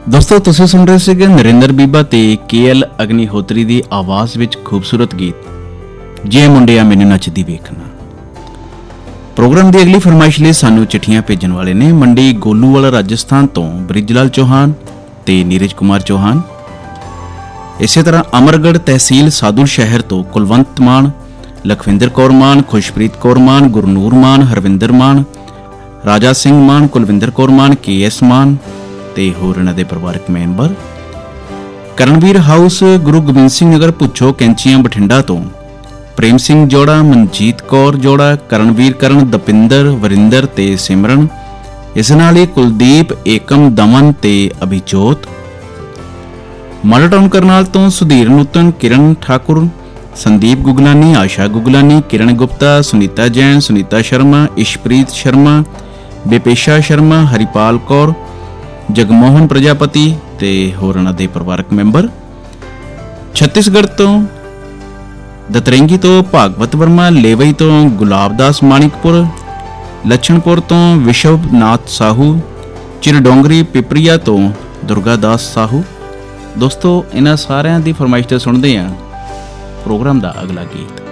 ਦੋਸਤੋ ਤੁਸੀਂ ਸੁਣ ਰਹੇ ਸੀਗੇ ਨਰਿੰਦਰ ਬੀਬਾ ਤੇ KL ਅਗਨੀਹੋਤਰੀ ਦੀ ਆਵਾਜ਼ ਵਿੱਚ ਖੂਬਸੂਰਤ ਗੀਤ ਜੇ ਮੁੰਡਿਆ ਮੈਨੂੰ ਨੱਚਦੀ ਵੇਖਣਾ। ਪ੍ਰੋਗਰਾਮ ਦੀ ਅਗਲੀ ਫਰਮਾਇਸ਼ ਲਈ ਸਾਨੂੰ ਚਿੱਠੀਆਂ ਭੇਜਣ ਵਾਲੇ ਨੇ ਮੰਡੀ ਗੋਲੂਵਾਲਾ ਰਾਜਸਥਾਨ ਤੋਂ ਬ੍ਰਿਜਲਾਲ ਚੌਹਾਨ ਤੇ ਨੀਰਜ ਕੁਮਾਰ ਚੌਹਾਨ। ਇਸੇ ਤਰ੍ਹਾਂ ਅਮਰਗੜ੍ਹ ਤਹਿਸੀਲ ਸਾਦੁਲ ਸ਼ਹਿਰ ਤੋਂ ਕੁਲਵੰਤ ਮਾਨ, ਲਖਵਿੰਦਰ ਕੌਰ ਮਾਨ, ਖੁਸ਼ਪ੍ਰੀਤ ਕੌਰ ਮਾਨ, ਗੁਰਨੂਰ ਮਾਨ, ਹਰਵਿੰਦਰ ਮਾਨ, ਰਾਜਾ ਸਿੰਘ ਮਾਨ, ਕੁਲਵਿੰਦਰ ਕੌਰ ਮਾਨ, KS ਮਾਨ ਤੇ ਹੋਰ ਇਹਨਾਂ ਦੇ ਪਰਿਵਾਰਕ ਮੈਂਬਰ। ਕਰਨਵੀਰ ਹਾਊਸ ਗੁਰੂ ਗੋਬਿੰਦ ਸਿੰਘ ਨਗਰ ਪੁੱਛੋ ਕੈਂਚੀਆਂ ਬਠਿੰਡਾ ਤੋਂ ਪ੍ਰੇਮ ਸਿੰਘ ਜੋੜਾ, ਮਨਜੀਤ ਕੌਰ ਜੋੜਾ, ਕਰਨਵੀਰ ਕਰਨ, ਦਪਿੰਦਰ, ਵਰਿੰਦਰ ਤੇ ਸਿਮਰਨ। ਇਸ ਨਾਲ ਹੀ ਕੁਲਦੀਪ, ਏਕਮ, ਦਮਨ ਤੇ ਅਭਿਜੋਤ। ਮਾਡਲ ਟਾਊਨ ਕਰਨਾਲ ਤੋਂ ਸੁਧੀਰ ਨੂਤਨ, ਕਿਰਨ ਠਾਕੁਰ, ਸੰਦੀਪ ਗੁਗਲਾਨੀ, ਆਸ਼ਾ ਗੁਗਲਾਨੀ, ਕਿਰਨ ਗੁਪਤਾ, ਸੁਨੀਤਾ ਜੈਨ, ਸੁਨੀਤਾ ਸ਼ਰਮਾ, ਇਸ਼ਪ੍ਰੀਤ ਸ਼ਰਮਾ, ਬੇਪੇਸ਼ਾ ਸ਼ਰਮਾ, ਹਰੀਪਾਲ ਕੌਰ, ਜਗਮੋਹਨ ਪ੍ਰਜਾਪਤੀ ਤੇ ਹੋਰ ਉਹਨਾਂ ਦੇ ਪਰਿਵਾਰਕ ਮੈਂਬਰ। ਛੱਤੀਸਗੜ੍ਹ ਤੋਂ ਦਤਰੇਂਗੀ ਤੋਂ ਭਾਗਵਤ ਵਰਮਾ, ਲੇਵਈ ਤੋਂ ਗੁਲਾਬਦਾਸ ਮਾਣਿਕਪੁਰ, ਲਛਣਪੁਰ ਤੋਂ ਵਿਸ਼ਵਨਾਥ ਸਾਹੂ, ਚਿਰਡੋਂਗਰੀ ਪਿਪਰੀਆ ਤੋਂ ਦੁਰਗਾਦਾਸ ਸਾਹੂ। ਦੋਸਤੋ ਇਹਨਾਂ ਸਾਰਿਆਂ ਦੀ ਫਰਮਾਇਸ਼ ਤੇ ਸੁਣਦੇ ਹਾਂ ਪ੍ਰੋਗਰਾਮ ਦਾ ਅਗਲਾ ਗੀਤ।